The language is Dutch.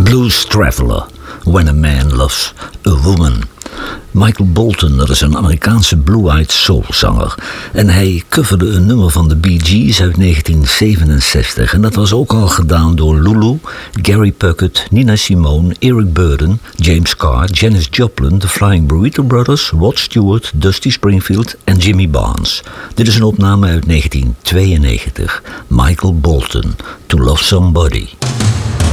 Blues Traveler, When a Man Loves a Woman. Michael Bolton, dat is een Amerikaanse blue-eyed soulzanger. En hij coverde een nummer van de Bee Gees uit 1967. En dat was ook al gedaan door Lulu, Gary Puckett, Nina Simone, Eric Burdon, James Carr, Janis Joplin, The Flying Burrito Brothers, Rod Stewart, Dusty Springfield en Jimmy Barnes. Dit is een opname uit 1992. Michael Bolton, To Love Somebody.